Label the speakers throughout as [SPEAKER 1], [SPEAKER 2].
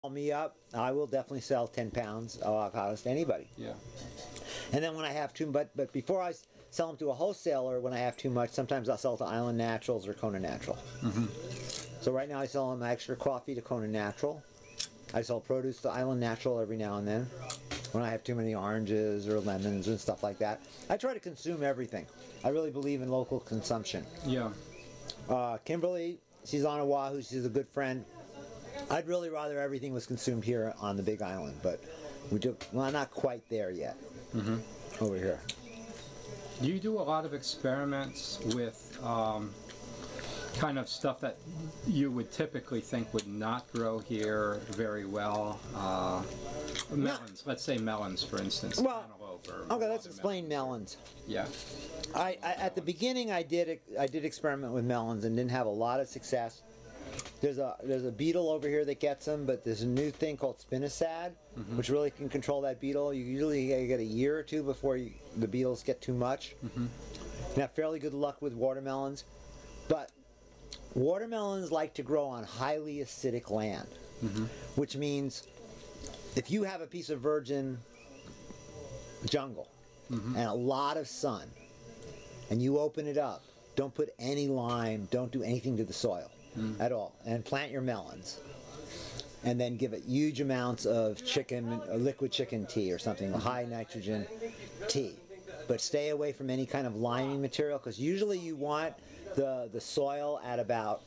[SPEAKER 1] me up, I will definitely sell 10 pounds of avocados to anybody.
[SPEAKER 2] Yeah.
[SPEAKER 1] And then when I have too, but before I sell them to a wholesaler, when I have too much, sometimes I'll sell to Island Naturals or Kona Natural. So right now I sell them extra coffee to Kona Natural. I sell produce to Island Natural every now and then when I have too many oranges or lemons and stuff like that. I try to consume everything. I really believe in local consumption.
[SPEAKER 2] Yeah.
[SPEAKER 1] Kimberly, she's on Oahu. She's a good friend. I'd really rather everything was consumed here on the Big Island, but well, not quite there yet. Over here.
[SPEAKER 2] Do you do a lot of experiments with kind of stuff that you would typically think would not grow here very well? Melons, let's say melons, for instance.
[SPEAKER 1] Well,
[SPEAKER 2] cantaloupe or
[SPEAKER 1] okay, let's explain melons.
[SPEAKER 2] Yeah.
[SPEAKER 1] I at the beginning I did experiment with melons and didn't have a lot of success. There's a beetle over here that gets them, but there's a new thing called spinosad, which really can control that beetle. You usually get a year or two before the beetles get too much. You have fairly good luck with watermelons, but watermelons like to grow on highly acidic land, which means if you have a piece of virgin jungle and a lot of sun, and you open it up, don't put any lime, don't do anything to the soil at all, and plant your melons, and then give it huge amounts of liquid chicken tea or something, a high nitrogen tea. But stay away from any kind of liming material, because usually you want the soil at about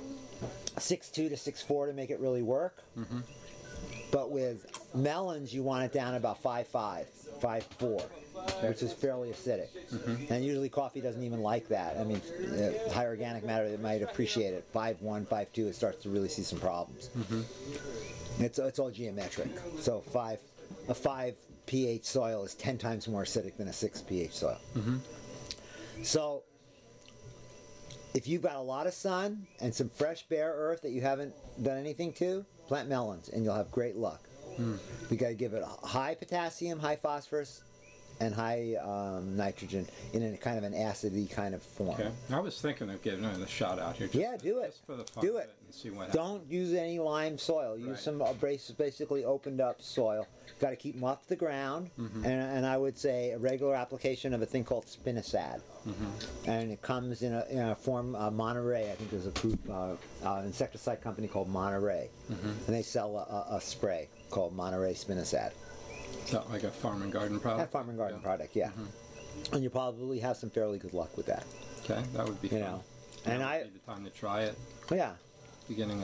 [SPEAKER 1] 6.2 to 6.4 to make it really work. But with melons, you want it down about 5.5, 5.4, which is fairly acidic. And usually coffee doesn't even like that. I mean, high organic matter, it might appreciate it. 5.1, 5.2, it starts to really see some problems. It's all geometric. So a 5 pH soil is 10 times more acidic than a 6 pH soil. So if you've got a lot of sun and some fresh bare earth that you haven't done anything to, plant melons and you'll have great luck. You got to give it high potassium, high phosphorus, and high nitrogen in a kind of an acidy kind of form.
[SPEAKER 2] Okay. I was thinking of giving it a shot out here.
[SPEAKER 1] Do it.
[SPEAKER 2] Just for the fun
[SPEAKER 1] Do
[SPEAKER 2] of
[SPEAKER 1] it.
[SPEAKER 2] And see what happens.
[SPEAKER 1] Don't use any lime soil. Use some basically opened up soil. Got to keep them off the ground, and I would say a regular application of a thing called spinosad, and it comes in a form Monterey. I think there's a approved insecticide company called Monterey, and they sell a spray called Monterey spinosad.
[SPEAKER 2] Is that like a farm and garden product?
[SPEAKER 1] A farm and garden product, yeah. And you probably have some fairly good luck with that.
[SPEAKER 2] Okay, that would be fun.
[SPEAKER 1] And
[SPEAKER 2] that would be the time to try it.
[SPEAKER 1] Yeah.
[SPEAKER 2] Beginning of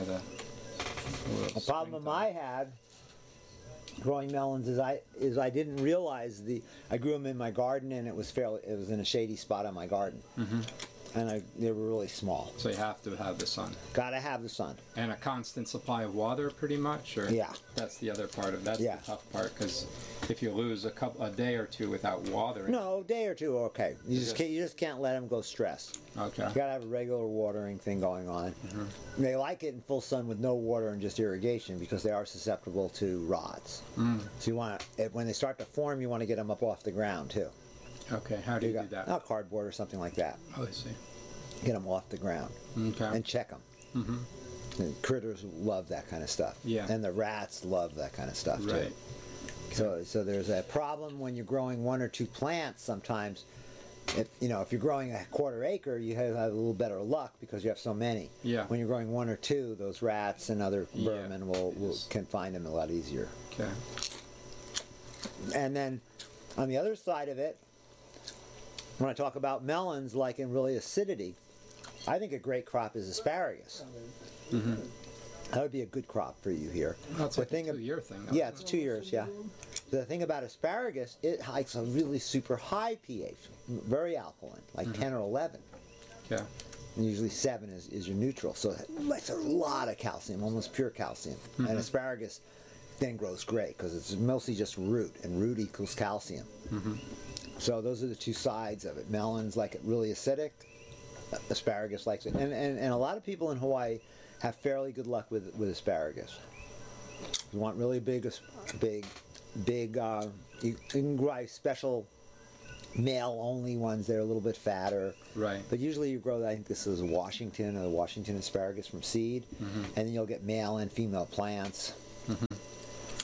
[SPEAKER 1] the problem I had growing melons is I didn't realize I grew them in my garden, and it was in a shady spot on my garden. And they were really small.
[SPEAKER 2] So you have to have the sun.
[SPEAKER 1] Gotta have the sun.
[SPEAKER 2] And a constant supply of water, pretty much? Or
[SPEAKER 1] yeah.
[SPEAKER 2] That's the other part of that's the tough part, because if you lose a day or two without watering.
[SPEAKER 1] No, a day or two, okay. You just can't let them go stressed.
[SPEAKER 2] Okay. You
[SPEAKER 1] gotta have a regular watering thing going on. They like it in full sun with no water and just irrigation, because they are susceptible to rots. So you want when they start to form, you want to get them up off the ground too.
[SPEAKER 2] Okay, how do you do that?
[SPEAKER 1] Cardboard or something like that.
[SPEAKER 2] Oh, I see.
[SPEAKER 1] Get them off the ground.
[SPEAKER 2] Okay.
[SPEAKER 1] And check them. And critters love that kind of stuff.
[SPEAKER 2] Yeah.
[SPEAKER 1] And the rats love that kind of stuff too.
[SPEAKER 2] Right.
[SPEAKER 1] So there's a problem when you're growing 1 or 2 plants sometimes. If you're growing a quarter acre, you have a little better luck because you have so many.
[SPEAKER 2] Yeah.
[SPEAKER 1] When you're growing 1 or 2, those rats and other vermin can find them a lot easier.
[SPEAKER 2] Okay.
[SPEAKER 1] And then on the other side of it, when I talk about melons, like in really acidity, I think a great crop is asparagus. That would be a good crop for you here.
[SPEAKER 2] That's like a 2-year thing.
[SPEAKER 1] Yeah, it's 2 years, yeah. The thing about asparagus, it likes a really super high pH, very alkaline, like 10 or 11.
[SPEAKER 2] Okay.
[SPEAKER 1] And usually 7 is your neutral, so it likes a lot of calcium, almost pure calcium. And asparagus then grows great because it's mostly just root, and root equals calcium. So those are the two sides of it. Melons like it really acidic. Asparagus likes it, and a lot of people in Hawaii have fairly good luck with asparagus. You want really big. You can grow special male-only ones. They're a little bit fatter.
[SPEAKER 2] Right.
[SPEAKER 1] But usually you grow. I think this is Washington asparagus from seed, and then you'll get male and female plants.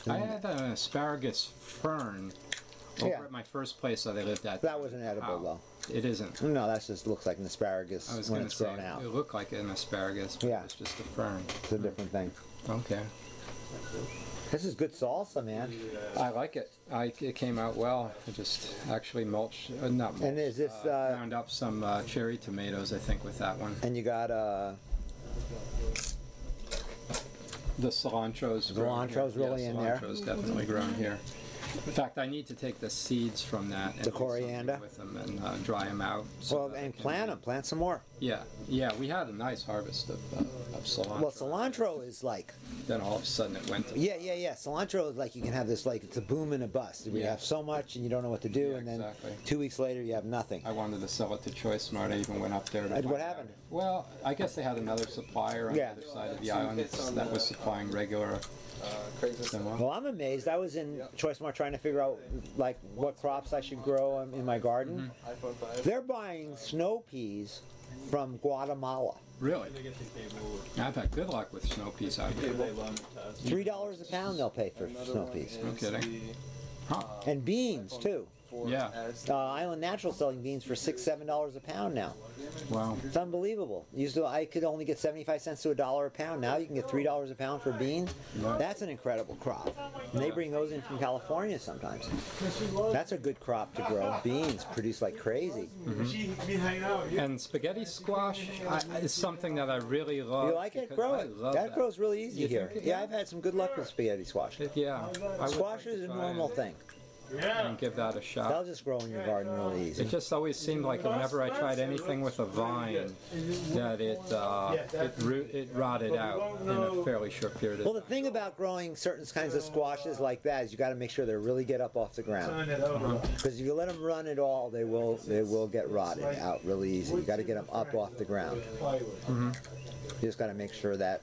[SPEAKER 2] I had an asparagus fern over
[SPEAKER 1] Yeah.
[SPEAKER 2] at my first place that I lived at.
[SPEAKER 1] That wasn't edible, though.
[SPEAKER 2] It isn't.
[SPEAKER 1] No, that just looks like an asparagus
[SPEAKER 2] I was
[SPEAKER 1] when
[SPEAKER 2] going
[SPEAKER 1] it's
[SPEAKER 2] to say
[SPEAKER 1] grown out.
[SPEAKER 2] it looked like an asparagus, but
[SPEAKER 1] Yeah.
[SPEAKER 2] it's just a fern.
[SPEAKER 1] It's a different thing.
[SPEAKER 2] Okay.
[SPEAKER 1] This is good salsa, man.
[SPEAKER 2] I like it. It came out well. I just actually mulched, not mulched.
[SPEAKER 1] And is this,
[SPEAKER 2] ground up some cherry tomatoes, I think, with that one.
[SPEAKER 1] and you got
[SPEAKER 2] The cilantro's grown here.
[SPEAKER 1] Cilantro's really in there.
[SPEAKER 2] Cilantro's definitely grown here. In fact, I need to take the seeds from that and
[SPEAKER 1] The
[SPEAKER 2] do something
[SPEAKER 1] coriander?
[SPEAKER 2] with them and dry them out. so
[SPEAKER 1] well,
[SPEAKER 2] that I
[SPEAKER 1] and
[SPEAKER 2] can
[SPEAKER 1] plant
[SPEAKER 2] be-
[SPEAKER 1] them. Plant some more.
[SPEAKER 2] Yeah, we had a nice harvest of cilantro.
[SPEAKER 1] Well, cilantro is like,
[SPEAKER 2] Then all of a sudden it went to
[SPEAKER 1] yeah. Cilantro is like you can have this, like it's a boom and a bust. We
[SPEAKER 2] Yeah.
[SPEAKER 1] have so much and you don't know what to do,
[SPEAKER 2] Yeah,
[SPEAKER 1] and then
[SPEAKER 2] exactly.
[SPEAKER 1] 2 weeks later you have nothing.
[SPEAKER 2] I wanted to sell it to Choice Smart. I even went up there to
[SPEAKER 1] And what
[SPEAKER 2] find out.
[SPEAKER 1] happened?
[SPEAKER 2] Well, I guess they had another supplier on
[SPEAKER 1] Yeah.
[SPEAKER 2] the other side of the island that was supplying regular cinema.
[SPEAKER 1] Well, I'm amazed. I was in Choice Mart trying to figure out like what crops I should grow in my garden. They're buying snow peas from Guatemala.
[SPEAKER 2] Really? I've had good luck with snow peas out here.
[SPEAKER 1] $3 a pound they'll pay for snow peas.
[SPEAKER 2] No kidding. Huh.
[SPEAKER 1] And beans too.
[SPEAKER 2] Yeah.
[SPEAKER 1] Island Natural selling beans for $6-7 a pound now.
[SPEAKER 2] Wow.
[SPEAKER 1] It's unbelievable. I could only get 75 cents to $1 a pound. Now you can get $3 a pound for beans.
[SPEAKER 2] Right.
[SPEAKER 1] That's an incredible crop. And they bring those in from California sometimes. That's a good crop to grow. Beans produce like crazy.
[SPEAKER 2] And spaghetti squash is something that I really love.
[SPEAKER 1] You like it?
[SPEAKER 2] because
[SPEAKER 1] Grow
[SPEAKER 2] I
[SPEAKER 1] it.
[SPEAKER 2] love
[SPEAKER 1] That grows really easy
[SPEAKER 2] You
[SPEAKER 1] here.
[SPEAKER 2] think it-
[SPEAKER 1] Yeah, I've had some good luck with spaghetti squash.
[SPEAKER 2] Yeah. I would
[SPEAKER 1] Squash
[SPEAKER 2] like
[SPEAKER 1] is
[SPEAKER 2] to
[SPEAKER 1] a
[SPEAKER 2] try
[SPEAKER 1] normal
[SPEAKER 2] it
[SPEAKER 1] thing.
[SPEAKER 2] and give that a shot.
[SPEAKER 1] They'll just grow in your garden really easy.
[SPEAKER 2] It just always seemed like whenever I tried anything with a vine, that it rotted out in a fairly short period of
[SPEAKER 1] Well, the
[SPEAKER 2] time.
[SPEAKER 1] thing about growing certain kinds of squashes like that is you got to make sure they really get up off the ground. Because if you let them run at all, they will get rotted out really easy. You got to get them up off the ground. You just got to make sure that,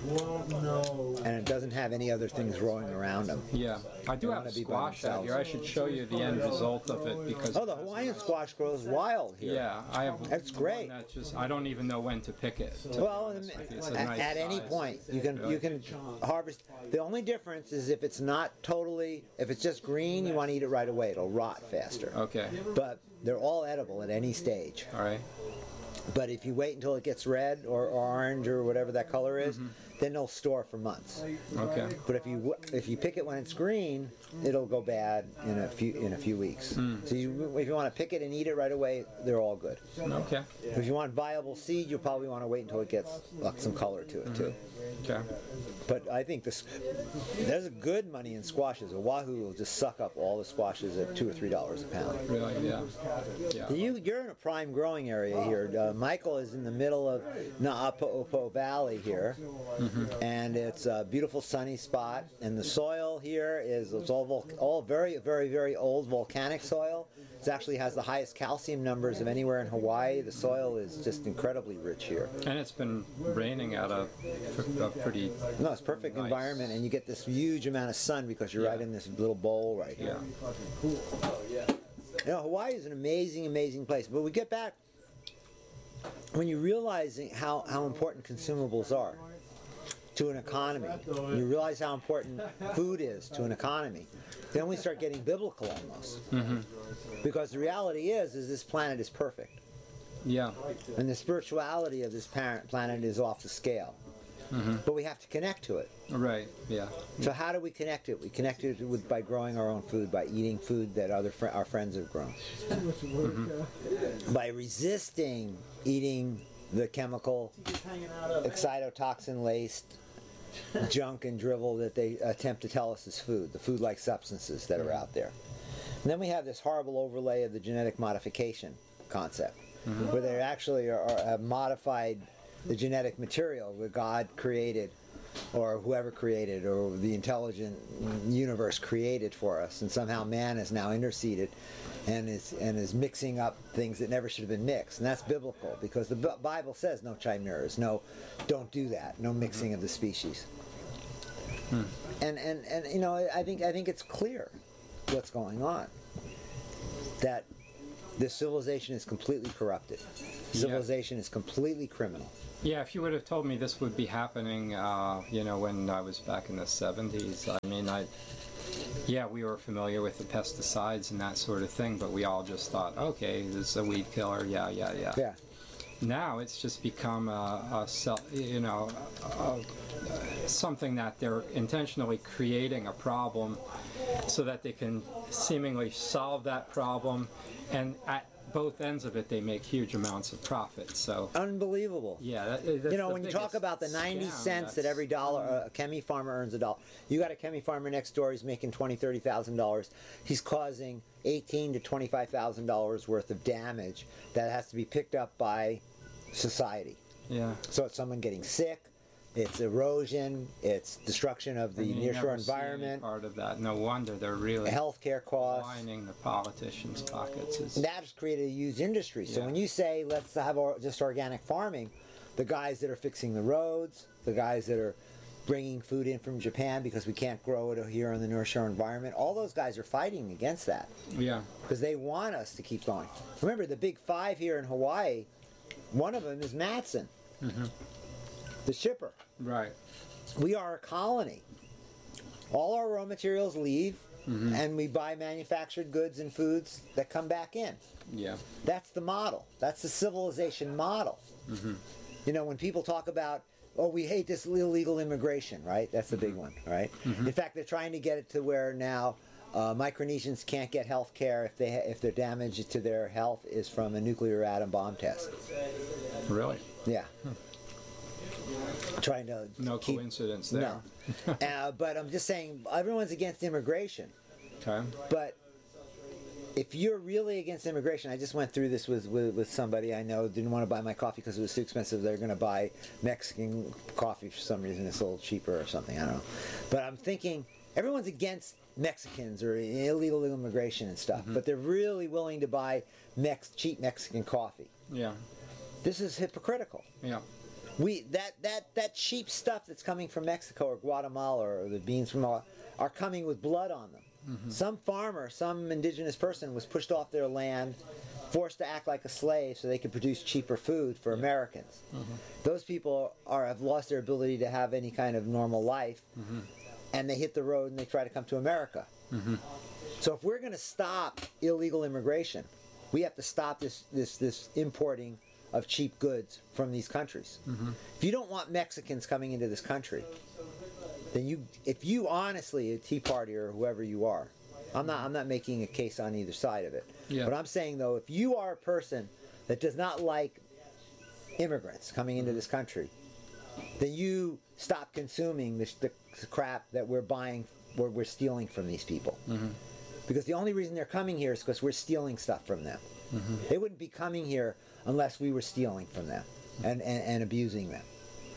[SPEAKER 1] and it doesn't have any other things growing around them.
[SPEAKER 2] Yeah, I do
[SPEAKER 1] They
[SPEAKER 2] have
[SPEAKER 1] wanna be by
[SPEAKER 2] squash out here. I should show you the end result of it because.
[SPEAKER 1] Oh, the Hawaiian squash grows wild here.
[SPEAKER 2] Yeah, I have.
[SPEAKER 1] That's
[SPEAKER 2] one
[SPEAKER 1] great.
[SPEAKER 2] That just I don't even know when to pick it. to be
[SPEAKER 1] Well,
[SPEAKER 2] honest with you. It's a
[SPEAKER 1] at,
[SPEAKER 2] nice
[SPEAKER 1] at any
[SPEAKER 2] size.
[SPEAKER 1] point you can harvest. The only difference is if it's not totally, if it's just green, you want to eat it right away. It'll rot faster.
[SPEAKER 2] Okay.
[SPEAKER 1] But they're all edible at any stage.
[SPEAKER 2] All right.
[SPEAKER 1] But if you wait until it gets red or orange or whatever that color is, then they'll store for months.
[SPEAKER 2] Okay.
[SPEAKER 1] But if you pick it when it's green, it'll go bad in a few weeks. So if you want to pick it and eat it right away, they're all good.
[SPEAKER 2] Okay.
[SPEAKER 1] If you want viable seed, you'll probably want to wait until it gets some color to it too.
[SPEAKER 2] Okay.
[SPEAKER 1] But I think there's a good money in squashes. Oahu will just suck up all the squashes at $2 or $3 a pound.
[SPEAKER 2] Really? Yeah. Yeah.
[SPEAKER 1] You're in a prime growing area here. Michael is in the middle of Na'apo'opo Valley here, and it's a beautiful sunny spot. And the soil here it's all very, very, very old volcanic soil. It actually has the highest calcium numbers of anywhere in Hawaii. The soil is just incredibly rich here.
[SPEAKER 2] And it's been raining out a pretty.
[SPEAKER 1] No, it's perfect
[SPEAKER 2] Nice.
[SPEAKER 1] environment, and you get this huge amount of sun because you're right in this little bowl right here.
[SPEAKER 2] Yeah.
[SPEAKER 1] You know, Hawaii is an amazing, amazing place. But we get back when you realize how important consumables are to an economy. You realize how important food is to an economy. Then we start getting biblical almost. Because the reality is this planet is perfect.
[SPEAKER 2] Yeah.
[SPEAKER 1] And the spirituality of this planet is off the scale. But we have to connect to it.
[SPEAKER 2] Right. Yeah.
[SPEAKER 1] So how do we connect it? We connect it by growing our own food, by eating food that our friends have grown. By resisting eating the chemical, excitotoxin-laced junk and drivel that they attempt to tell us is food, the food-like substances that are out there. And then we have this horrible overlay of the genetic modification concept, where they actually have modified the genetic material that God created, or whoever created, or the intelligent universe created for us, and somehow man is now interceded and is mixing up things that never should have been mixed. And that's biblical, because the Bible says no chimeras, don't do that, no mixing of the species. And you know, I think it's clear what's going on, that this civilization is completely corrupted. Civilization is completely criminal.
[SPEAKER 2] Yeah, if you would have told me this would be happening, when I was back in the 70s, I mean, we were familiar with the pesticides and that sort of thing, but we all just thought, okay, this is a weed killer, yeah. Now it's just become something that they're intentionally creating a problem so that they can seemingly solve that problem, and at both ends of it they make huge amounts of profit. So
[SPEAKER 1] unbelievable.
[SPEAKER 2] Yeah,
[SPEAKER 1] when you talk about the 90 cents that every dollar a chemi farmer earns a dollar, you got a chemi farmer next door, he's making $20,000-$30,000. He's causing $18,000 to $25,000 worth of damage that has to be picked up by society.
[SPEAKER 2] Yeah.
[SPEAKER 1] So it's someone getting sick, it's erosion, it's destruction of the nearshore environment.
[SPEAKER 2] Part of that. No wonder they're really
[SPEAKER 1] healthcare costs,
[SPEAKER 2] lining the politicians' pockets.
[SPEAKER 1] That's created a huge industry. So when you say let's have just organic farming, the guys that are fixing the roads, the guys that are bringing food in from Japan because we can't grow it here in the nearshore environment, all those guys are fighting against that.
[SPEAKER 2] Yeah.
[SPEAKER 1] Because they want us to keep going. Remember, the big five here in Hawaii, one of them is Matson.
[SPEAKER 2] Mm-hmm.
[SPEAKER 1] The shipper.
[SPEAKER 2] Right.
[SPEAKER 1] We are a colony. All our raw materials leave, and we buy manufactured goods and foods that come back in.
[SPEAKER 2] Yeah.
[SPEAKER 1] That's the model. That's the civilization model. Mm-hmm. When people talk about, we hate this illegal immigration, right? That's the big one, right? Mm-hmm. In fact, they're trying to get it to where now Micronesians can't get health care if their damage to their health is from a nuclear atom bomb test.
[SPEAKER 2] Really?
[SPEAKER 1] Yeah. Trying to
[SPEAKER 2] coincidence there.
[SPEAKER 1] No. But I'm just saying, everyone's against immigration.
[SPEAKER 2] Okay.
[SPEAKER 1] But if you're really against immigration, I just went through this with somebody I know, didn't want to buy my coffee because it was too expensive. They're going to buy Mexican coffee for some reason. It's a little cheaper or something. I don't know. But I'm thinking, everyone's against Mexicans or illegal immigration and stuff, but they're really willing to buy cheap Mexican coffee.
[SPEAKER 2] Yeah.
[SPEAKER 1] This is hypocritical.
[SPEAKER 2] Yeah.
[SPEAKER 1] That cheap stuff that's coming from Mexico or Guatemala or the beans from are coming with blood on them. Mm-hmm. Some farmer, some indigenous person was pushed off their land, forced to act like a slave so they could produce cheaper food for Americans. Mm-hmm. Those people have lost their ability to have any kind of normal life, and they hit the road and they try to come to America. Mm-hmm. So if we're going to stop illegal immigration, we have to stop this importing of cheap goods from these countries. Mm-hmm. If you don't want Mexicans coming into this country, then if you honestly, a Tea Party or whoever you are, I'm not making a case on either side of it. Yeah. But I'm saying though, if you are a person that does not like immigrants coming into this country, then you stop consuming the crap that we're buying, we're stealing from these people. Mm-hmm. Because the only reason they're coming here is because we're stealing stuff from them. Mm-hmm. They wouldn't be coming here unless we were stealing from them and abusing them.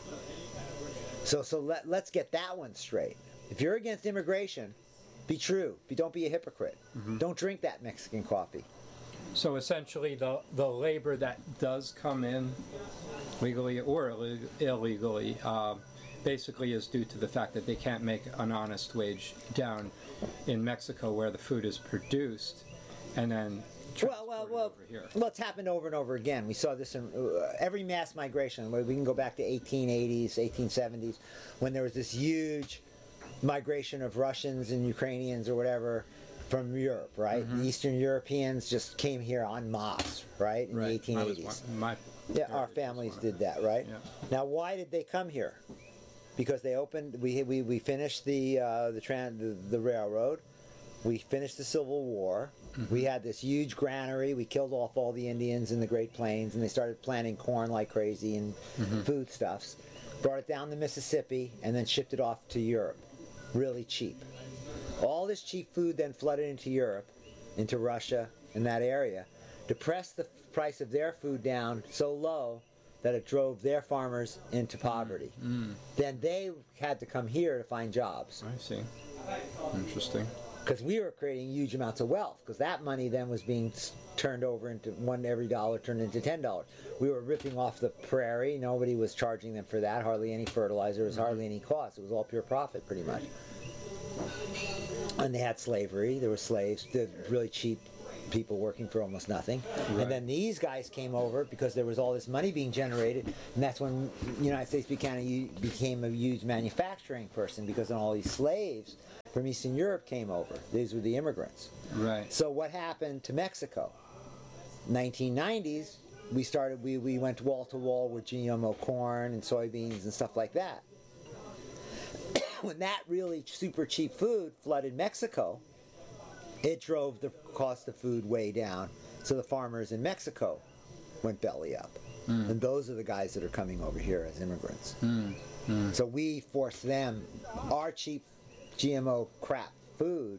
[SPEAKER 1] So let's get that one straight. If you're against immigration, be true. Don't be a hypocrite. Mm-hmm. Don't drink that Mexican coffee.
[SPEAKER 2] So essentially the labor that does come in legally or illegally basically is due to the fact that they can't make an honest wage down in Mexico where the food is produced and then over here.
[SPEAKER 1] Well, it's happened over and over again. We saw this in every mass migration. We can go back to 1880s, 1870s, when there was this huge migration of Russians and Ukrainians or whatever from Europe, right? Mm-hmm. The Eastern Europeans just came here en masse, right? In the 1880s. Our families did that, right? Yeah. Now, why did they come here? Because they opened. We finished the railroad. We finished the Civil War. Mm-hmm. We had this huge granary. We killed off all the Indians in the Great Plains, and they started planting corn like crazy and foodstuffs. Brought it down the Mississippi, and then shipped it off to Europe, really cheap. All this cheap food then flooded into Europe, into Russia, in that area, depressed the price of their food down so low that it drove their farmers into poverty. Mm. Then they had to come here to find jobs.
[SPEAKER 2] I see. Interesting.
[SPEAKER 1] Because we were creating huge amounts of wealth, because that money then was being turned over into every dollar turned into $10. We were ripping off the prairie. Nobody was charging them for that. Hardly any fertilizer. There was hardly any cost. It was all pure profit, pretty much. And they had slavery. There were slaves. Really cheap people working for almost nothing.
[SPEAKER 2] Right.
[SPEAKER 1] And then these guys came over because there was all this money being generated, and that's when the United States became a huge manufacturing person, because then all these slaves from Eastern Europe came over. These were the immigrants.
[SPEAKER 2] Right.
[SPEAKER 1] So what happened to Mexico? 1990s, we went wall to wall with GMO corn and soybeans and stuff like that. When that really super cheap food flooded Mexico, it drove the cost of food way down. So the farmers in Mexico went belly up. And those are the guys that are coming over here as immigrants. So we forced them, our cheap GMO crap food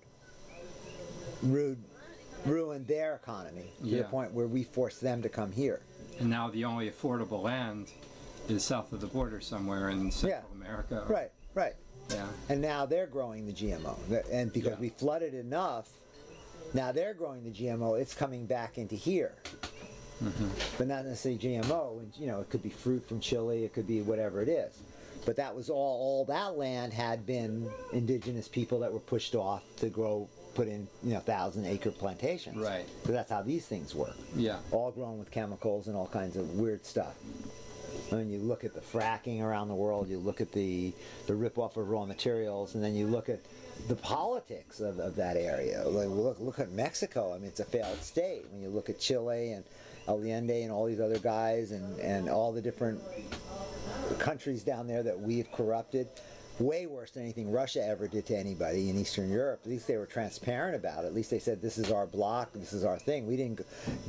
[SPEAKER 1] ruined their economy to the point where we forced them to come here.
[SPEAKER 2] And now the only affordable land is south of the border somewhere in Central America.
[SPEAKER 1] Right.
[SPEAKER 2] Yeah.
[SPEAKER 1] And now they're growing the GMO. And because we flooded enough, now they're growing the GMO, it's coming back into here. But not necessarily GMO. And, it could be fruit from Chile, it could be whatever it is. But that was all that land had been indigenous people that were pushed off to put in 1,000-acre plantations.
[SPEAKER 2] Right.
[SPEAKER 1] So that's how these things work.
[SPEAKER 2] Yeah.
[SPEAKER 1] All grown with chemicals and all kinds of weird stuff. I mean, you look at the fracking around the world, you look at the rip-off of raw materials, and then you look at the politics of that area. Like, look at Mexico. I mean, it's a failed state. When you look at Chile and Allende and all these other guys and all the different countries down there that we've corrupted, way worse than anything Russia ever did to anybody in Eastern Europe. At least they were transparent about it. At least they said, this is our block, this is our thing. We didn't,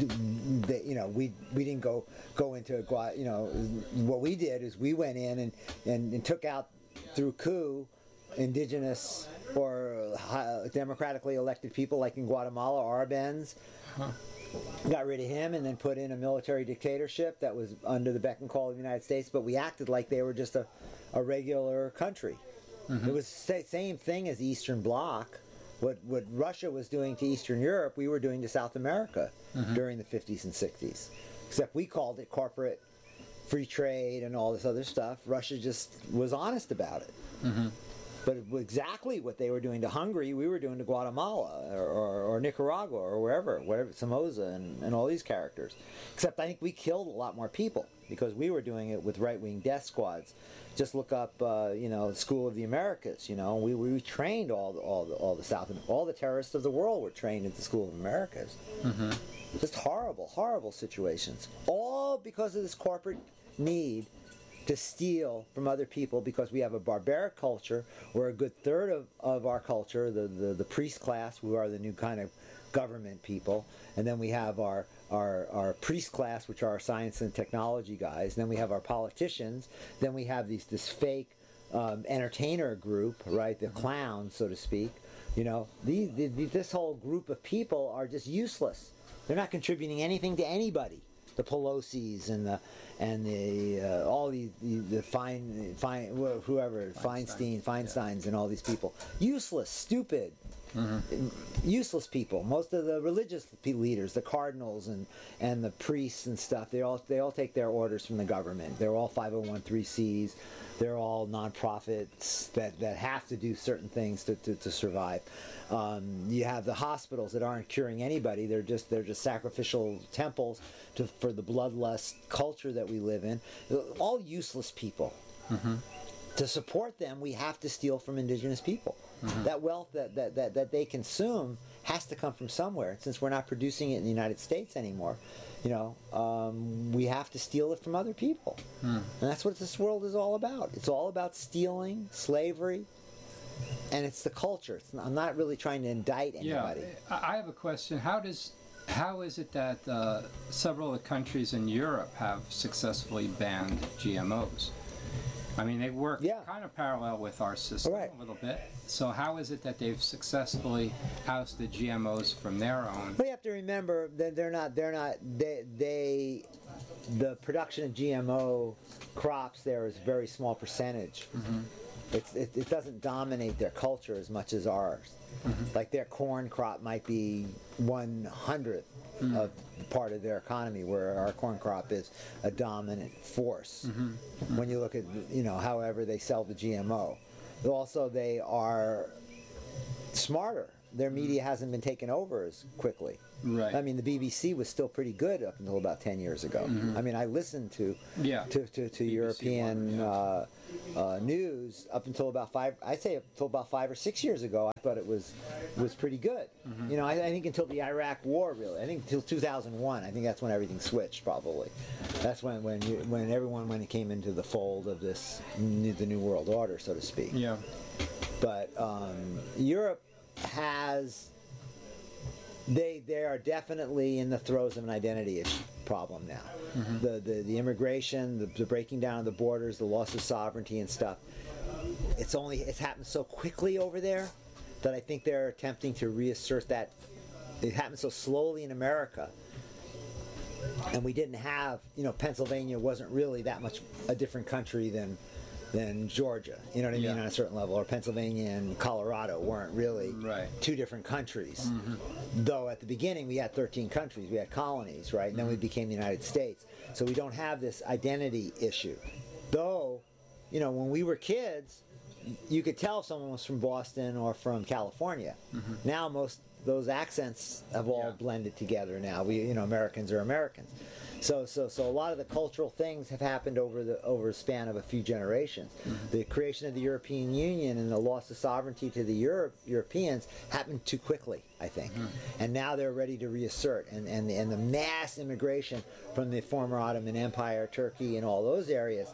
[SPEAKER 1] we didn't go into, what we did is we went in and took out through coup indigenous or democratically elected people, like in Guatemala, Arbenz. Got rid of him and then put in a military dictatorship that was under the beck and call of the United States, but we acted like they were just a regular country. It was the same thing as the Eastern Bloc. What Russia was doing to Eastern Europe, we were doing to South America during the 50s and 60s. Except we called it corporate free trade and all this other stuff. Russia just was honest about it. But exactly what they were doing to Hungary, we were doing to Guatemala or Nicaragua or wherever, Somoza and all these characters. Except I think we killed a lot more people because we were doing it with right-wing death squads. Just look up, School of the Americas. We trained all the South, all the terrorists of the world were trained at the School of Americas. Just horrible, horrible situations. All because of this corporate need to steal from other people, because we have a barbaric culture, where a good third of our culture, the priest class, who are the new kind of government people, and then we have our priest class, which are our science and technology guys, and then we have our politicians, then we have this fake entertainer group, right, the clowns, so to speak. This whole group of people are just useless. They're not contributing anything to anybody. The Pelosi's and the all the Feinsteins and all these people, useless, stupid, useless people. Most of the religious leaders, the cardinals and the priests and stuff, they all take their orders from the government. They're all 501(c)(3)s. They're all nonprofits that have to do certain things to survive. You have the hospitals that aren't curing anybody. They're just sacrificial temples for the bloodlust culture that we live in. All useless people. To support them, we have to steal from indigenous people. That wealth that they consume has to come from somewhere. Since we're not producing it in the United States anymore, we have to steal it from other people. And that's what this world is all about. It's all about stealing, slavery, and it's the culture. I'm not really trying to indict anybody.
[SPEAKER 2] Yeah, I have a question. How is it that several of the countries in Europe have successfully banned GMOs? I mean, they work kind of parallel with our system a little bit. So how is it that they've successfully ousted GMOs from their own?
[SPEAKER 1] Well, you have to remember that the production of GMO crops there is a very small percentage. It doesn't dominate their culture as much as ours. Like their corn crop might be 1/100th of part of their economy, where our corn crop is a dominant force. When you look at however they sell the GMO, also they are smarter. their media hasn't been taken over as quickly.
[SPEAKER 2] Right.
[SPEAKER 1] I mean, the BBC was still pretty good up until about 10 years ago. I mean, I listened to European news up until about 5 or 6 years ago. I thought it was pretty good. You know, I think until the Iraq War, really. I think until 2001. I think that's when everything switched. Probably, that's when everyone came into the fold of the New World Order, so to speak.
[SPEAKER 2] Yeah.
[SPEAKER 1] But Europe has. They are definitely in the throes of an identity issue problem now. The immigration, the breaking down of the borders, the loss of sovereignty and stuff. It's happened so quickly over there that I think they're attempting to reassert that. It happened so slowly in America, and we didn't have, Pennsylvania wasn't really that much a different country than Georgia, you know what I mean, on a certain level, or Pennsylvania and Colorado weren't really two different countries. Though at the beginning we had 13 countries, we had colonies, right, and then we became the United States. So we don't have this identity issue. Though, when we were kids, you could tell if someone was from Boston or from California. Now most those accents have all blended together now. Americans are Americans. So a lot of the cultural things have happened over a span of a few generations. The creation of the European Union and the loss of sovereignty to the Europeans happened too quickly, I think. And now they're ready to reassert. And the mass immigration from the former Ottoman Empire, Turkey, and all those areas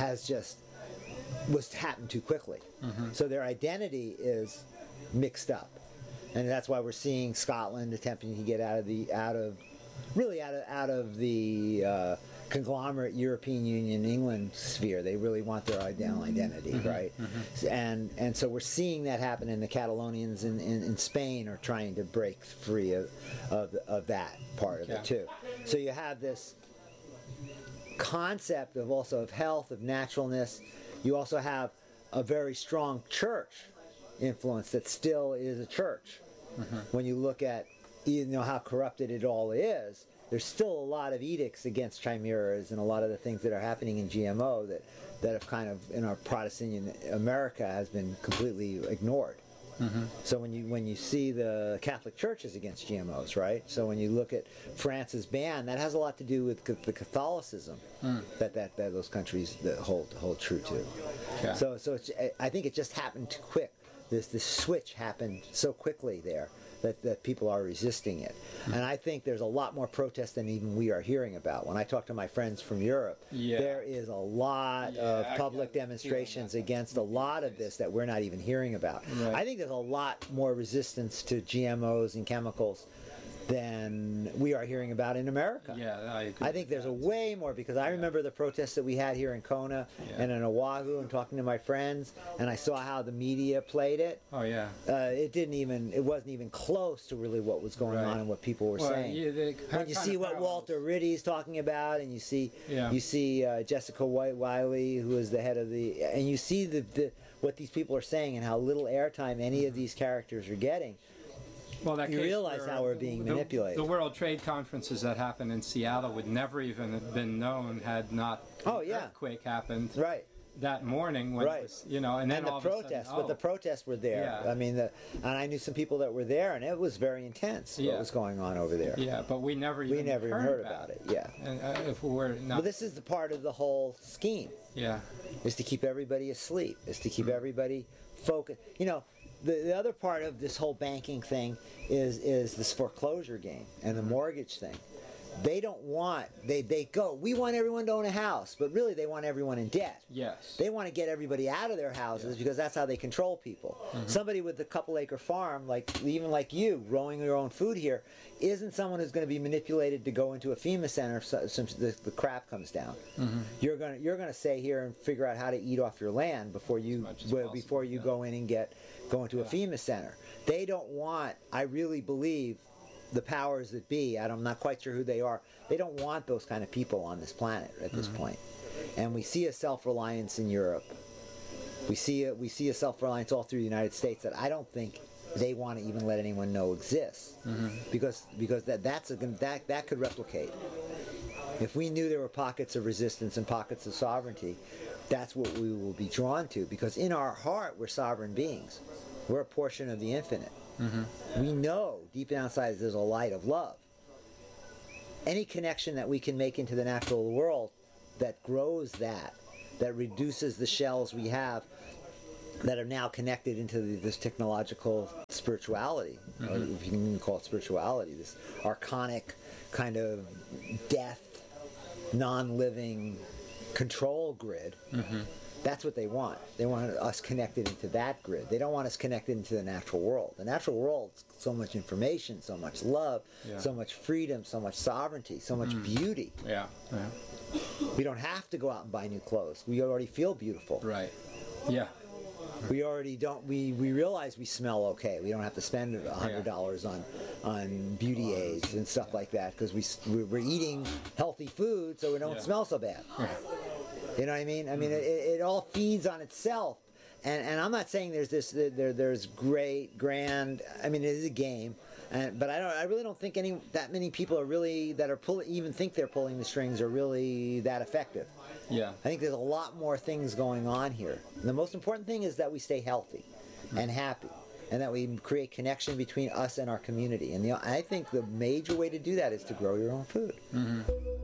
[SPEAKER 1] was happened too quickly. So their identity is mixed up. And that's why we're seeing Scotland attempting to get out of the conglomerate European Union England sphere. They really want their identity, right? And so we're seeing that happen, in the Catalonians in Spain are trying to break free of that part of it too. So you have this concept of health, of naturalness. You also have a very strong church influence that still is a church. When you look at how corrupted it all is, there's still a lot of edicts against chimeras and a lot of the things that are happening in GMO that have kind of, in our Protestant America, has been completely ignored. So when you see the Catholic Church is against GMOs, right? So when you look at France's ban, that has a lot to do with the Catholicism that those countries that hold true to. So I think it just happened too quick. This switch happened so quickly there that people are resisting it. And I think there's a lot more protest than even we are hearing about. When I talk to my friends from Europe, there is a lot of public demonstrations against a lot of this that we're not even hearing about. I think there's a lot more resistance to GMOs and chemicals than we are hearing about in America.
[SPEAKER 2] I agree.
[SPEAKER 1] I think there's a way more, because I remember the protests that we had here in Kona and in Oahu, and talking to my friends, and I saw how the media played it. It wasn't even close to really what was going on and what people were saying. When you see what Walter Ritty's talking about, and you see Jessica Wiley, who is the head of and you see what these people are saying and how little airtime any of these characters are getting.
[SPEAKER 2] Well,
[SPEAKER 1] you realize how we're being manipulated.
[SPEAKER 2] The World Trade Conferences that happened in Seattle would never even have been known had not an earthquake happened that morning. When it was, and then all
[SPEAKER 1] the protests, but the protests were there. I mean, and I knew some people that were there, and it was very intense what was going on over there.
[SPEAKER 2] But we never even heard about it.
[SPEAKER 1] And
[SPEAKER 2] if we're not,
[SPEAKER 1] well, this is the part of the whole scheme. Is to keep everybody asleep. Is to keep everybody focused. The other part of this whole banking thing is this foreclosure game and the mortgage thing. They don't want, we want everyone to own a house, but really they want everyone in debt. They want to get everybody out of their houses because that's how they control people. Somebody with a couple acre farm, even like you, growing your own food here, isn't someone who's going to be manipulated to go into a FEMA center if the crap comes down. You're going to stay here and figure out how to eat off your land before you go in and go into a FEMA center. They don't want, I really believe, the powers that be, I'm not quite sure who they are, they don't want those kind of people on this planet at this point. And we see a self-reliance in Europe. We see a self-reliance all through the United States that I don't think they want to even let anyone know exists. Because that could replicate. If we knew there were pockets of resistance and pockets of sovereignty, that's what we will be drawn to, because in our heart we're sovereign beings. We're a portion of the infinite. We know deep down inside there's a light of love. Any connection that we can make into the natural world that grows that reduces the shells we have that are now connected into this technological spirituality, or if you can even call it spirituality, this archonic kind of death, non-living control grid. That's what they want. They want us connected into that grid. They don't want us connected into the natural world. The natural world's so much information, so much love, so much freedom, so much sovereignty, so much beauty.
[SPEAKER 2] Yeah.
[SPEAKER 1] We don't have to go out and buy new clothes. We already feel beautiful.
[SPEAKER 2] Right. Yeah.
[SPEAKER 1] We already don't. We realize we smell okay. We don't have to spend $100 on beauty aids and stuff like that because we're eating healthy food, so we don't smell so bad. You know what I mean? I mean, it all feeds on itself. And I'm not saying there's great, grand. I mean, it is a game, but I really don't think that many people are really that are even think they're pulling the strings are really that effective.
[SPEAKER 2] Yeah.
[SPEAKER 1] I think there's a lot more things going on here. And the most important thing is that we stay healthy and happy, and that we create connection between us and our community. And I think the major way to do that is to grow your own food.